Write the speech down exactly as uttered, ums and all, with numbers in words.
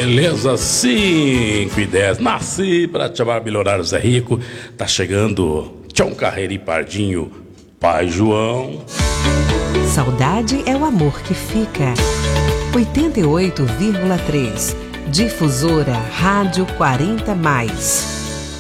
beleza? cinco e dez. Nasci pra te amar, milionário Zé Rico. Tá chegando Tião Carreira e Pardinho, Pai João. Saudade é o amor que fica. oitenta e oito vírgula três. Difusora Rádio quarenta mais.